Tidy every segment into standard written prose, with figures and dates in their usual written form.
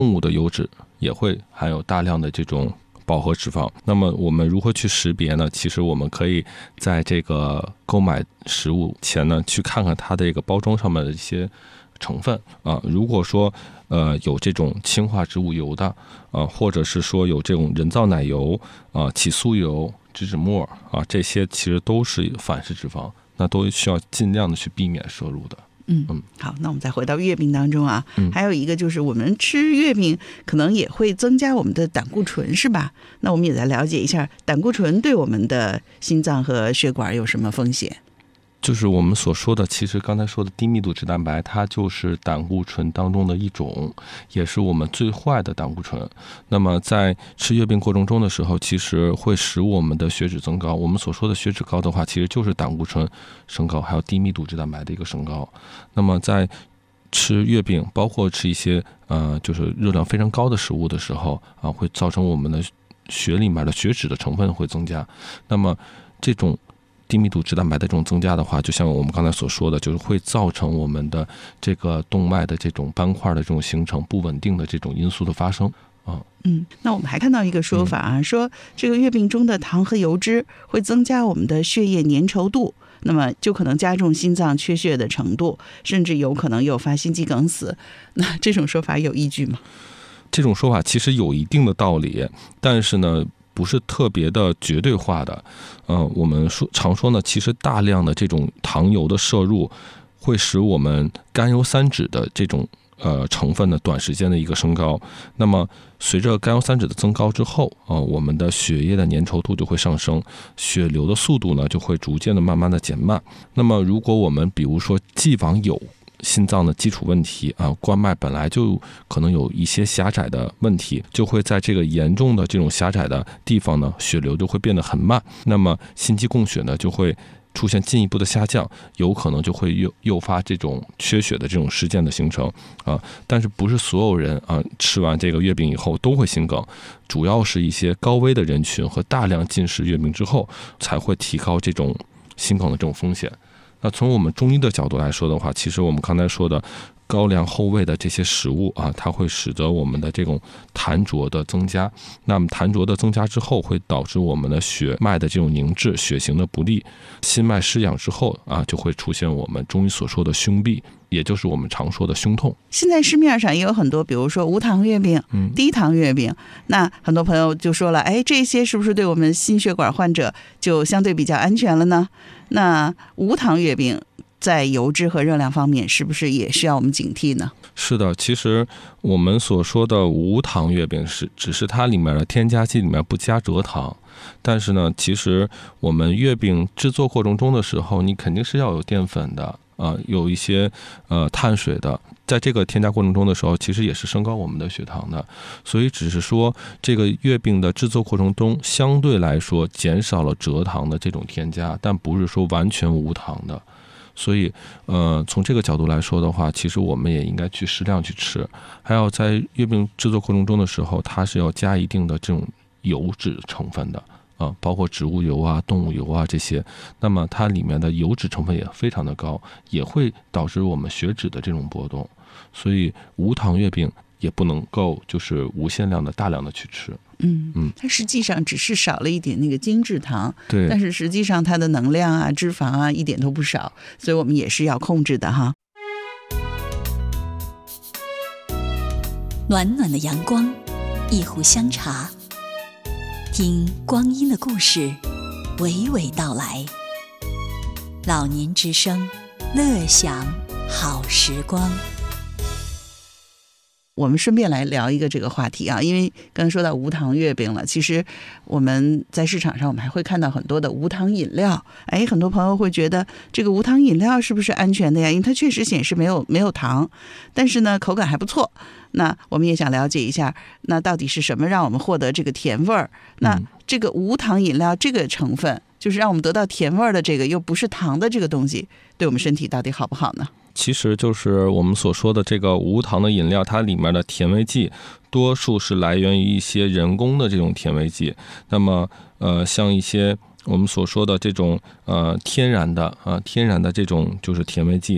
动物的油脂也会含有大量的这种饱和脂肪。那么我们如何去识别呢？其实我们可以在这个购买食物前呢，去看看它的这个包装上面的一些成分如果说有这种氢化植物油的或者是说有这种人造奶油起酥油、植脂末这些其实都是反式脂肪，那都需要尽量的去避免摄入的。 好，那我们再回到月饼当中还有一个就是我们吃月饼可能也会增加我们的胆固醇，是吧？那我们也再了解一下胆固醇对我们的心脏和血管有什么风险。 就是我们所说的，其实刚才说的低密度脂蛋白，它就是胆固醇当中的一种，也是我们最坏的胆固醇。那么在吃月饼过程中的时候，其实会使我们的血脂增高。我们所说的血脂高的话，其实就是胆固醇升高，还有低密度脂蛋白的一个升高。那么在吃月饼，包括吃一些就是热量非常高的食物的时候会造成我们的血里面的血脂的成分会增加。那么这种低密度脂蛋白的这种增加的话，就像我们刚才所说的，就是会造成我们的这个动脉的这种斑块的这种形成，不稳定的这种因素的发生那我们还看到一个说法说这个月饼中的糖和油脂会增加我们的血液粘稠度，那么就可能加重心脏缺血的程度，甚至有可能诱发心肌梗死。那这种说法有依据吗？ 这种说法其实有一定的道理，但是呢不是特别的绝对化的。我们常说呢，其实大量的这种糖油的摄入会使我们甘油三酯的这种成分的短时间的一个升高。那么随着甘油三酯的增高之后我们的血液的粘稠度就会上升，血流的速度呢就会逐渐的慢慢的减慢。那么如果我们比如说既往有心脏的基础问题冠脉本来就可能有一些狭窄的问题，就会在这个严重的这种狭窄的地方呢，血流就会变得很慢，那么心肌供血呢就会出现进一步的下降，有可能就会诱发这种缺血的这种事件的形成但是不是所有人吃完这个月饼以后都会心梗，主要是一些高危的人群和大量进食月饼之后才会提高这种心梗的这种风险。那从我们中医的角度来说的话，其实我们刚才说的高粱厚味的这些食物它会使得我们的这种痰浊的增加。那么痰浊的增加之后，会导致我们的血脉的这种凝滞，血行的不利，心脉失养之后就会出现我们中医所说的胸痹，也就是我们常说的胸痛。 现在市面上也有很多，比如说无糖月饼、低糖月饼，那很多朋友就说了，这些是不是对我们心血管患者就相对比较安全了呢？那无糖月饼在油脂和热量方面是不是也需要我们警惕呢？ 是的，其实我们所说的无糖月饼只是它里面的添加剂里面不加蔗糖，但是呢，其实我们月饼制作过程中的时候，你肯定是要有淀粉的有一些碳水的，在这个添加过程中的时候，其实也是升高我们的血糖的。所以只是说这个月饼的制作过程中相对来说减少了蔗糖的这种添加，但不是说完全无糖的。所以从这个角度来说的话，其实我们也应该去适量去吃。还有在月饼制作过程中的时候，它是要加一定的这种油脂成分的包括植物油动物油这些，那么它里面的油脂成分也非常的高，也会导致我们血脂的这种波动。所以无糖月饼也不能够就是无限量的大量的去吃。 它实际上只是少了一点那个精制糖， 对， 但是实际上它的能量脂肪一点都不少，所以我们也是要控制的哈。 暖暖的阳光，一壶香茶，听光阴的故事娓娓道来。老年之声，乐享好时光。 我们顺便来聊一个这个话题因为刚才说到无糖月饼了，其实我们在市场上我们还会看到很多的无糖饮料。很多朋友会觉得这个无糖饮料是不是安全的呀？因为它确实显示没有糖，但是呢口感还不错。那我们也想了解一下，那到底是什么让我们获得这个甜味儿？那这个无糖饮料这个成分，就是让我们得到甜味儿的这个又不是糖的这个东西，对我们身体到底好不好呢？ 其实就是我们所说的这个无糖的饮料，它里面的甜味剂多数是来源于一些人工的这种甜味剂。那么像一些我们所说的这种天然的这种就是甜味剂，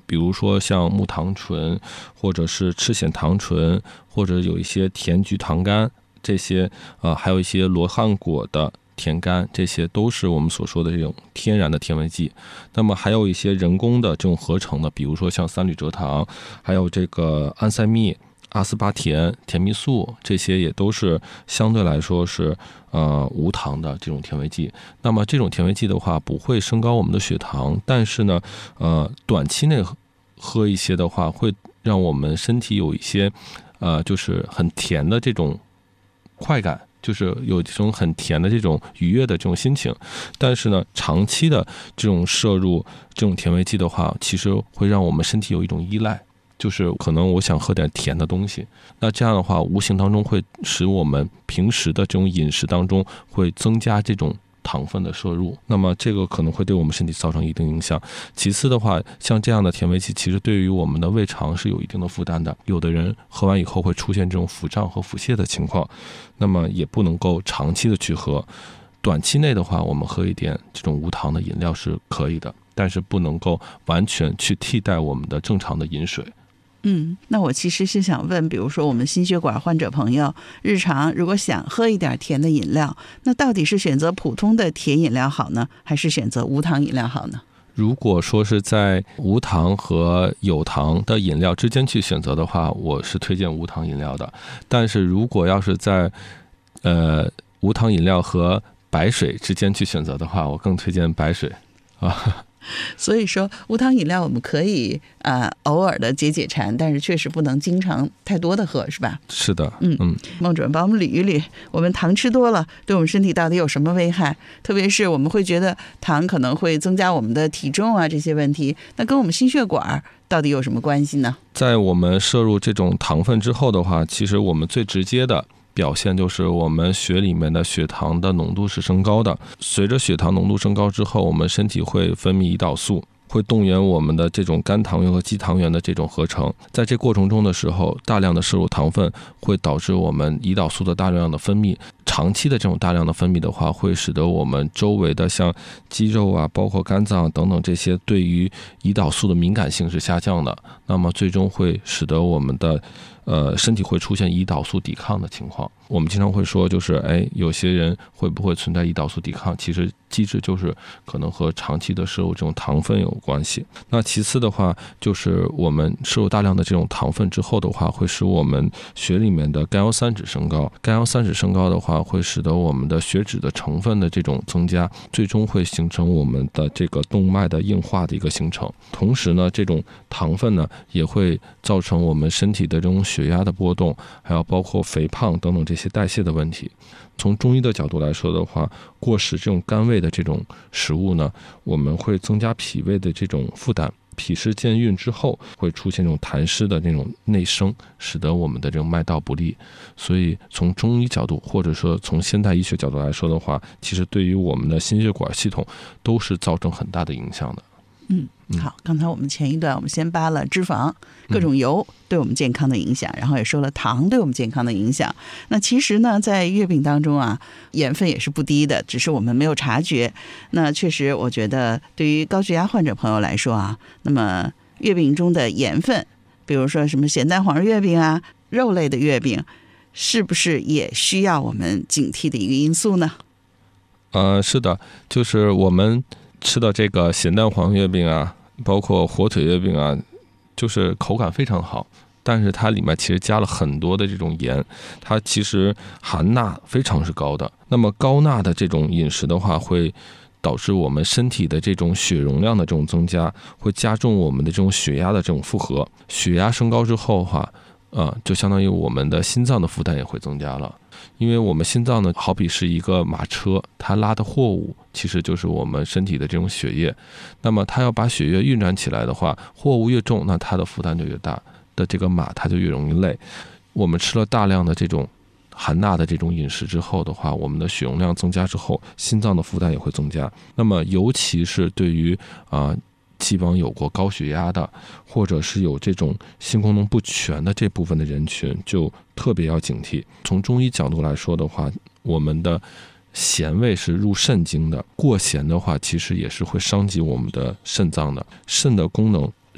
比如说像木糖醇，或者是赤藓糖醇，或者有一些甜菊糖苷，这些还有一些罗汉果的甜苷，这些都是我们所说的这种天然的甜味剂。那么还有一些人工的这种合成的，比如说像三氯蔗糖，还有这个安赛蜜、阿斯巴甜、甜蜜素，这些也都是相对来说是无糖的这种甜味剂。那么这种甜味剂的话，不会升高我们的血糖，但是呢，短期内喝一些的话，会让我们身体有一些就是很甜的这种快感，就是有这种很甜的这种愉悦的这种心情。但是呢，长期的这种摄入这种甜味剂的话，其实会让我们身体有一种依赖，就是可能我想喝点甜的东西，那这样的话无形当中会使我们平时的这种饮食当中会增加这种糖分的摄入，那么这个可能会对我们身体造成一定影响。其次的话，像这样的甜味剂其实对于我们的胃肠是有一定的负担的，有的人喝完以后会出现这种腹胀和腹泻的情况，那么也不能够长期的去喝。短期内的话，我们喝一点这种无糖的饮料是可以的，但是不能够完全去替代我们的正常的饮水。 那我其实是想问，比如说我们心血管患者朋友日常如果想喝一点甜的饮料，那到底是选择普通的甜饮料好呢，还是选择无糖饮料好呢？ 如果说是在无糖和有糖的饮料之间去选择的话，我是推荐无糖饮料的。但是如果要是在无糖饮料和白水之间去选择的话，我更推荐白水啊。 所以说无糖饮料我们可以偶尔的解解馋，但是确实不能经常太多的喝，是吧？ 是的。 孟主任帮我们捋一捋，我们糖吃多了对我们身体到底有什么危害？特别是我们会觉得糖可能会增加我们的体重啊，这些问题，那跟我们心血管到底有什么关系呢？ 在我们摄入这种糖分之后的话，其实我们最直接的表现就是我们血里面的血糖的浓度是升高的。随着血糖浓度升高之后，我们身体会分泌胰岛素，会动员我们的这种肝糖原和肌糖原的这种合成。在这过程中的时候，大量的摄入糖分会导致我们胰岛素的大量的分泌。长期的这种大量的分泌的话，会使得我们周围的像肌肉啊，包括肝脏等等这些对于胰岛素的敏感性是下降的。那么最终会使得我们的身体会出现胰岛素抵抗的情况。我们经常会说，就是有些人会不会存在胰岛素抵抗，其实机制就是可能和长期的摄入这种糖分有关系。那其次的话，就是我们摄入大量的这种糖分之后的话，会使我们血里面的甘油三酯升高。甘油三酯升高的话，会使得我们的血脂的成分的这种增加，最终会形成我们的这个动脉的硬化的一个形成。同时呢，这种糖分呢也会造成我们身体的这种血压的波动，还有包括肥胖等等这些代谢的问题。从中医的角度来说的话，过食这种甘味的这种食物呢，我们会增加脾胃的这种负担，脾湿健运之后会出现这种痰湿的那种内生，使得我们的这种脉道不利。所以从中医角度或者说从现代医学角度来说的话，其实对于我们的心血管系统都是造成很大的影响的。 好，刚才我们前一段我们先扒了脂肪各种油对我们健康的影响，然后也说了糖对我们健康的影响。那其实呢，在月饼当中啊，盐分也是不低的，只是我们没有察觉。那确实我觉得对于高血压患者朋友来说啊，那么月饼中的盐分，比如说什么咸蛋黄月饼啊，肉类的月饼，是不是也需要我们警惕的一个因素呢？ 是的，就是我们吃的这个咸蛋黄月饼啊，包括火腿月饼啊，就是口感非常好，但是它里面其实加了很多的这种盐，它其实含钠非常是高的。那么高钠的这种饮食的话，会导致我们身体的这种血容量的这种增加，会加重我们的这种血压的这种负荷。血压升高之后的话，就相当于我们的心脏的负担也会增加了。因为我们心脏呢，好比是一个马车，它拉的货物其实就是我们身体的这种血液。那么它要把血液运转起来的话，货物越重，那它的负担就越大，的这个马它就越容易累。我们吃了大量的这种含钠的这种饮食之后的话，我们的血容量增加之后，心脏的负担也会增加。那么尤其是对于既往有过高血压的，或者是有这种性功能不全的这部分的人群，就特别要警惕。从中医角度来说的话，我们的咸味是入肾经的，过咸的话其实也是会伤及我们的肾脏的。肾的功能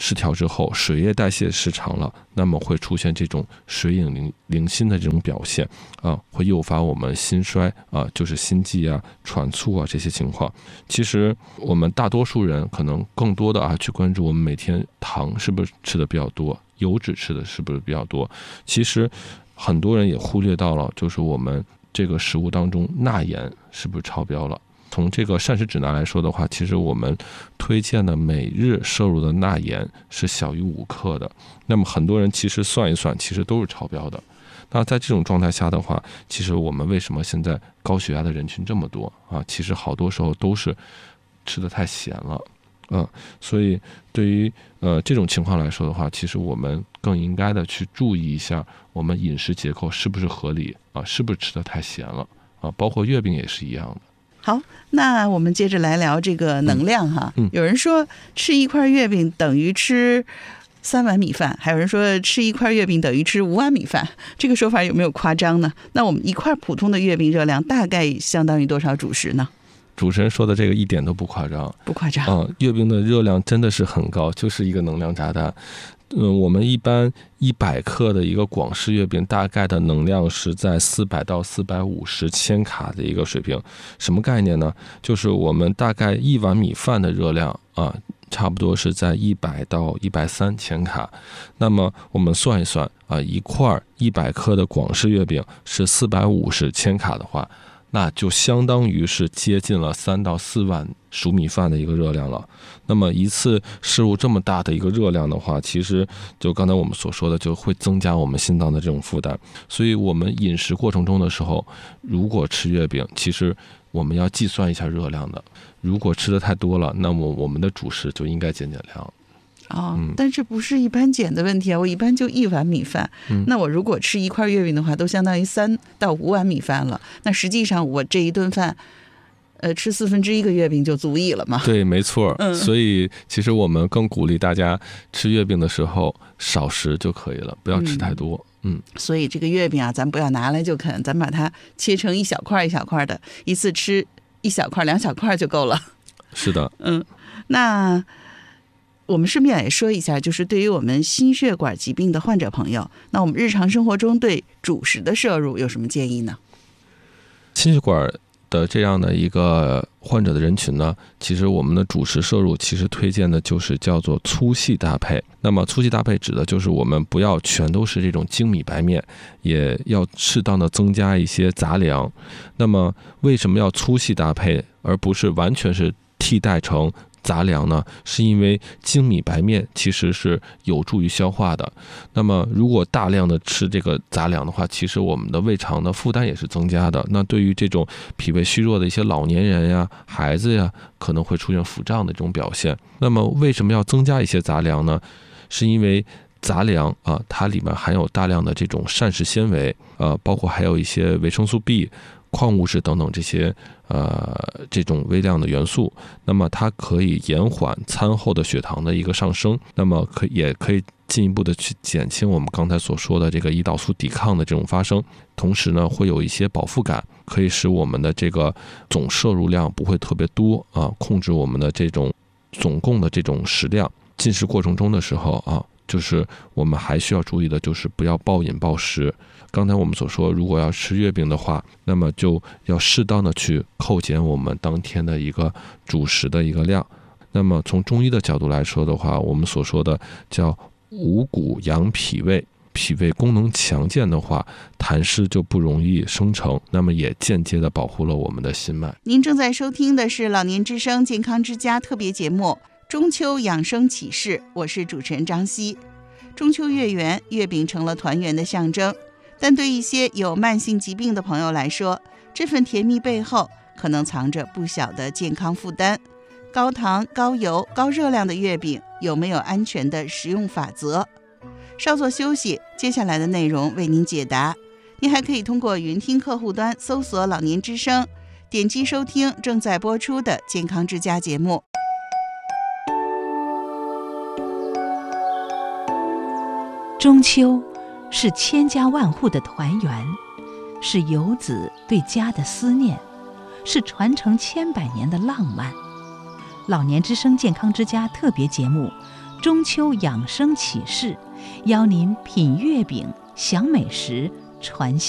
失调之后，水液代谢失常了，那么会出现这种水影零星的这种表现啊，会诱发我们心衰啊，就是心悸啊、喘促啊这些情况。其实我们大多数人可能更多的去关注我们每天糖是不是吃的比较多，油脂吃的是不是比较多。其实很多人也忽略到了，就是我们这个食物当中钠盐是不是超标了。从这个膳食指南来说的话，其实我们推荐的每日摄入的钠盐是小于5克的。那么很多人其实算一算，其实都是超标的。那在这种状态下的话，其实我们为什么现在高血压的人群这么多啊？其实好多时候都是吃得太咸了。所以对于这种情况来说的话，其实我们更应该的去注意一下我们饮食结构是不是合理啊，是不是吃得太咸了啊？包括月饼也是一样的。 好，那我们接着来聊这个能量哈。有人说吃一块月饼等于吃3碗米饭，还有人说吃一块月饼等于吃5碗米饭，这个说法有没有夸张呢？那我们一块普通的月饼热量大概相当于多少主食呢？ 主持人说的这个一点都不夸张， 不夸张。 月饼的热量真的是很高，就是一个能量炸弹。我们一般100克的一个广式月饼，大概的能量是在400到450千卡的一个水平。什么概念呢？就是我们大概1碗米饭的热量啊，差不多是在100到130千卡。那么我们算一算啊，一块100克的广式月饼是450千卡的话，那就相当于是接近了3到4碗熟米饭的一个热量了。那么一次摄入这么大的一个热量的话，其实就刚才我们所说的，就会增加我们心脏的这种负担。所以我们饮食过程中的时候，如果吃月饼，其实我们要计算一下热量的。如果吃的太多了，那么我们的主食就应该减量。 但这不是一般减的问题啊！我一般就1碗米饭，那我如果吃一块月饼的话，都相当于3到5碗米饭了。那实际上我这一顿饭，吃1/4个月饼就足以了嘛？ 对，没错。所以其实我们更鼓励大家吃月饼的时候少食就可以了，不要吃太多。 所以这个月饼啊，咱不要拿来就啃，咱把它切成一小块一小块的，一次吃1小块2小块就够了。 是的。 那我们顺便也说一下，就是对于我们心血管疾病的患者朋友，那我们日常生活中对主食的摄入有什么建议呢？ 心血管的这样的一个患者的人群呢，其实我们的主食摄入其实推荐的就是叫做粗细搭配。那么粗细搭配指的就是我们不要全都是这种精米白面，也要适当的增加一些杂粮。那么为什么要粗细搭配，而不是完全是替代成杂粮呢？是因为精米白面其实是有助于消化的。那么如果大量的吃这个杂粮的话，其实我们的胃肠的负担也是增加的。那对于这种脾胃虚弱的一些老年人呀、孩子呀，可能会出现腹胀的这种表现。那么为什么要增加一些杂粮呢？是因为杂粮啊，它里面含有大量的这种膳食纤维，包括还有一些维生素 B、矿物质等等这种微量的元素。那么它可以延缓餐后的血糖的一个上升，那么也可以进一步的去减轻我们刚才所说的这个胰岛素抵抗的这种发生。同时呢，会有一些饱腹感，可以使我们的这个总摄入量不会特别多啊，控制我们的这种总共的这种食量。进食过程中的时候啊，就是我们还需要注意的就是不要暴饮暴食。刚才我们所说，如果要吃月饼的话，那么就要适当的去扣减我们当天的一个主食的一个量。那么从中医的角度来说的话，我们所说的叫五谷养脾胃，脾胃功能强健的话，痰湿就不容易生成，那么也间接的保护了我们的心脉。 您正在收听的是老年之声健康之家特别节目中秋养生启示，我是主持人张希。中秋月圆，月饼成了团圆的象征，但对一些有慢性疾病的朋友来说，这份甜蜜背后可能藏着不小的健康负担。高糖、高油、高热量的月饼有没有安全的食用法则？稍作休息，接下来的内容为您解答。您还可以通过云听客户端搜索老年之声，点击收听正在播出的健康之家节目。 中秋是千家万户的团圆，是游子对家的思念，是传承千百年的浪漫。老年之声健康之家特别节目中秋养生启示，邀您品月饼、享美食、传